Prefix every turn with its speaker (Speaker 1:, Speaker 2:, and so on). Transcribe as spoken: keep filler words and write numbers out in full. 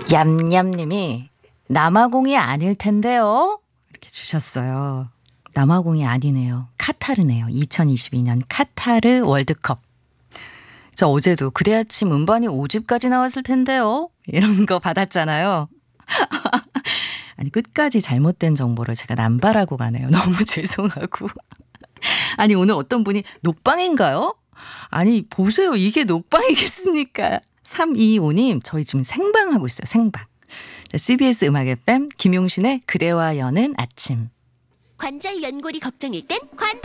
Speaker 1: 얌얌님이 남아공이 아닐 텐데요. 이렇게 주셨어요. 남아공이 아니네요. 카타르네요. 이천이십이 년 카타르 월드컵. 저 어제도 그대 아침 음반이 오 집까지 나왔을 텐데요. 이런 거 받았잖아요. 아니 끝까지 잘못된 정보를 제가 남발하고 가네요. 너무 죄송하고. 아니 오늘 어떤 분이 녹방인가요? 아니 보세요. 이게 녹방이겠습니까? 삼이오 님 저희 지금 생방하고 있어요. 생방. 씨비에스 음악 에프엠 김용신의 그대와 여는 아침.
Speaker 2: 관절 연골이 걱정일 땐 관